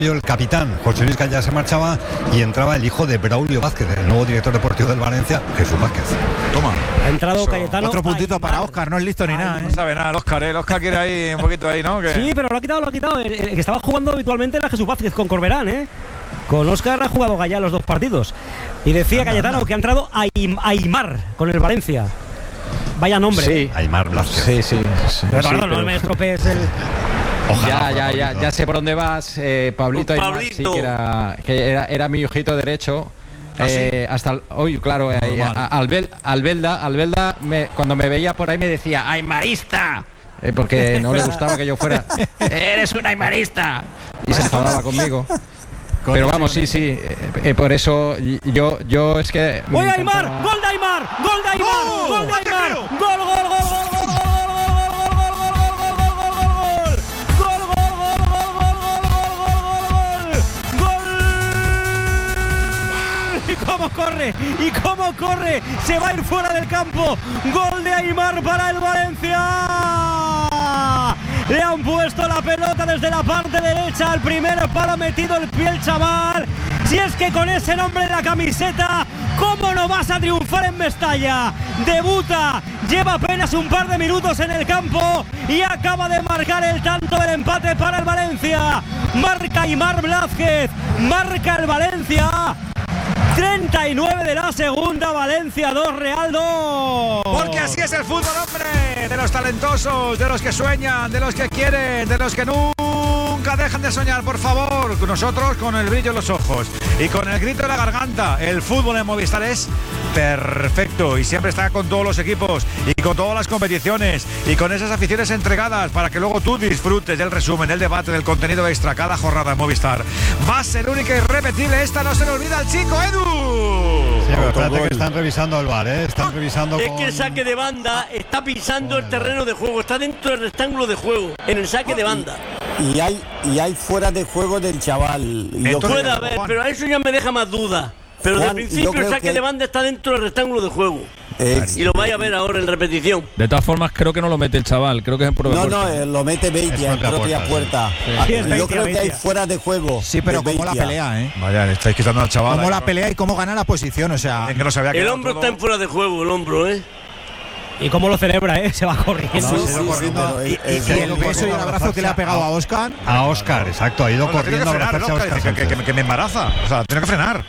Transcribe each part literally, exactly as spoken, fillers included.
El capitán José Luis Gaya se marchaba y entraba el hijo de Braulio Vázquez, el nuevo director deportivo del Valencia, Jesús Vázquez. Toma. Ha entrado Eso. Cayetano. Otro puntito Aymar. para Óscar, no es listo ni nada, ¿eh? No sabe nada el Óscar, ¿eh? El Óscar quiere ahí un poquito ahí, ¿no? Que... Sí, pero lo ha quitado, lo ha quitado. El, el que estaba jugando habitualmente era Jesús Vázquez con Corberán, ¿eh? Con Óscar ha jugado Gaya los dos partidos. Y decía anda, Cayetano anda. que ha entrado Aym, Aymar con el Valencia. Vaya nombre. Sí. Aymar Blázquez. Sí, sí. sí pero sí, perdón, pero... no me estropees el... Ojalá, ya, ya, ya, ya sé por dónde vas, eh, Pablito. Pues Aymar, sí, que era, que era, era mi ojito derecho. ¿Ah, eh, sí? hasta hoy, claro, eh, a, Albel, Albelda, Albelda me, cuando me veía por ahí me decía ¡Aymarista! Eh, porque no le gustaba que yo fuera ¡Eres un aymarista! Y se enfadaba conmigo. Pero vamos, sí, sí, eh, eh, por eso yo, yo es que... ¡Oye, Aymar! ¡Gol de Aymar! ¡Gol de Aymar! ¡Gol de Aymar! ¡Gol, gol, gol, gol, gol, gol! ¡Cómo corre! ¡Y cómo corre! ¡Se va a ir fuera del campo! ¡Gol de Aymar para el Valencia! Le han puesto la pelota desde la parte derecha al primer palo, metido el pie el chaval. Si es que con ese nombre en la camiseta, ¿cómo no vas a triunfar en Mestalla? Debuta, lleva apenas un par de minutos en el campo y acaba de marcar el tanto del empate para el Valencia. Marca Aymar Blázquez, marca el Valencia. treinta y nueve de la segunda, Valencia dos, Real dos. Porque así es el fútbol, hombre. De los talentosos, de los que sueñan, de los que quieren, de los que nunca dejan de soñar, por favor. Nosotros con el brillo en los ojos y con el grito en la garganta. El fútbol en Movistar es perfecto y siempre está con todos los equipos y con todas las competiciones y con esas aficiones entregadas para que luego tú disfrutes del resumen, del debate, del contenido extra cada jornada en Movistar. Va a ser única y irrepetible. Esta no se le olvida al chico Edu. Sí, pero espérate que están revisando el V A R, ¿eh? Están revisando Es con... que el saque de banda está pisando el terreno de juego, está dentro del rectángulo de juego, en el saque de banda. Y hay, y hay fuera de juego del chaval. Yo Puede creo- haber, pero a eso ya me deja más dudas. Pero Juan, de principio yo el creo saque que- de banda está dentro del rectángulo de juego. Eh, Y lo vais a ver ahora en repetición. De todas formas, creo que no lo mete el chaval, creo que es en prueba. No, no, eh, lo mete Beitia en contra propia puerta, puerta. Sí, Ah, es Yo Beitia, creo que hay Beitia. fuera de juego. Sí, pero de cómo la Beitia. pelea, ¿eh? Vaya, le estáis quitando al chaval. Cómo ahí, la ¿no? pelea y cómo gana la posición, o sea... Es que no se había El quedado hombro todo. está en fuera de juego, el hombro, ¿eh? Y cómo lo celebra, ¿eh? Se va corriendo. Sí, No, sí, se ha ido sí, corriendo. pero Y, es- y- es- y el beso y el abrazo que le ha pegado a Óscar. A Óscar, exacto, ha ido No, lo tiene que corriendo a frenar, abrazarse a Óscar, Óscar que, que- Sánchez. que me embaraza. O sea, tiene que frenar.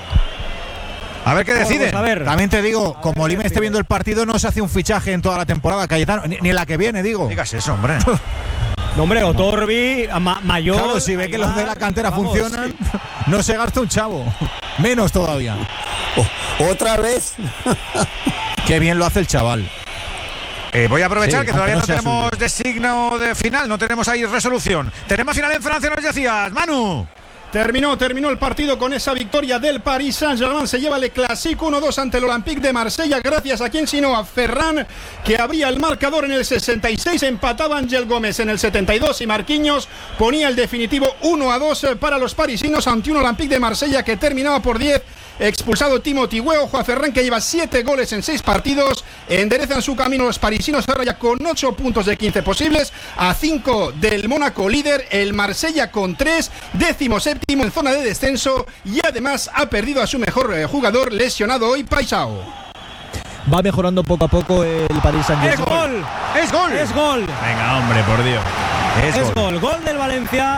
A ver qué deciden. Vamos a ver. También te digo, como Lima esté viendo el partido, no se hace un fichaje en toda la temporada, Cayetano, ni, ni en la que viene, digo. No digas eso, hombre. No, hombre, Otorbi, Ma- Mayor. Claro, si ve que los de la cantera vamos. funcionan, no se gasta un chavo. Menos todavía. Oh, otra vez. Qué bien lo hace el chaval. Eh, voy a aprovechar Sí, que todavía no aunque no sea tenemos suyo. de signo de final, no tenemos ahí resolución. Tenemos final en Francia, nos decías, Manu. Terminó, terminó el partido con esa victoria del Paris Saint-Germain. Se lleva el Clásico uno dos ante el Olympique de Marsella. Gracias a quien sino a Ferran, que abría el marcador en el sesenta y seis. Empataba Ángel Gómez en el setenta y dos. Y Marquinhos ponía el definitivo uno a dos para los parisinos ante un Olympique de Marsella que terminaba por diez. Expulsado Timothy Weah. Juan Ferran, que lleva siete goles en seis partidos, enderezan su camino los parisinos ahora ya con ocho puntos de quince posibles, a cinco del Mónaco líder, el Marsella con tres, décimo séptimo en zona de descenso, y además ha perdido a su mejor eh, jugador lesionado hoy, Paisao. Va mejorando poco a poco el Paris ¡Es Saint-Germain. gol! Es gol. ¡Es gol! Venga, hombre, por Dios. Es, Es gol. gol. Gol del Valencia.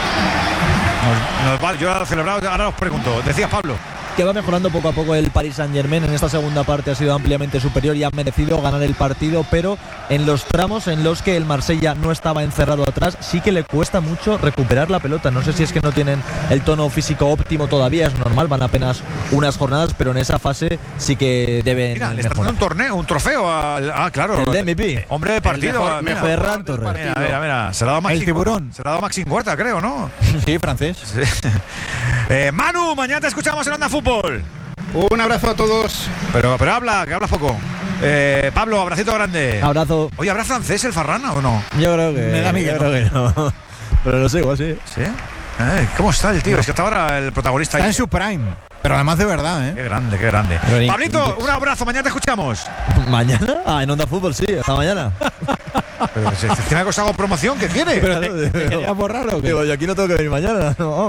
Nos- nos va- yo ahora lo celebrado, ahora os pregunto. Decía Pablo. Que va mejorando poco a poco el Paris Saint-Germain. En esta segunda parte ha sido ampliamente superior y ha merecido ganar el partido, pero en los tramos en los que el Marsella no estaba encerrado atrás, sí que le cuesta mucho recuperar la pelota. No sé si es que no tienen el tono físico óptimo todavía, es normal, van apenas unas jornadas, pero en esa fase sí que deben Mira, le está dando mejorar. un torneo, un trofeo al. Ah, claro. El M V P. Hombre de partido. mejor- ah, mira. mejor Ferran Torres. Mira, mira, mira. Se la ha dado El Maxi tiburón. Se la ha dado Maxi Huerta, creo, ¿no? Sí, francés. Sí. Eh, Manu, mañana te escuchamos en Onda Fútbol. Un abrazo a todos. Pero, pero habla, que habla poco. Eh, Pablo, abracito grande. Abrazo. Oye, ¿habrá francés el Farrana o no? Yo creo que. Me da a mí que yo no. creo que no. Pero lo sé, igual sí. ¿Sí? Eh, ¿Cómo está el tío? Es que hasta ahora el protagonista Está ahí. en su prime. Pero además de verdad, ¿eh? Qué grande, qué grande. Pero ni- Pablito, un abrazo, mañana te escuchamos. ¿Mañana? Ah, en Onda Fútbol sí, hasta mañana. Pero si encima que os hago promoción, ¿qué quiere? Pero, ¿Te querías borrar o qué? Digo, yo aquí no tengo que venir mañana. No.